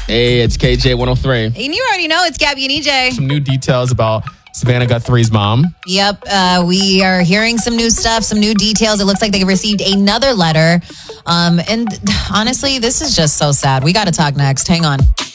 Hey, it's KJ 103. And you already know it's Gabby and EJ. Some new details about Savannah Guthrie's mom. Yep. We are hearing some new stuff, some new details. It looks like they received another letter. And honestly, this is just so sad. We got to talk next. Hang on.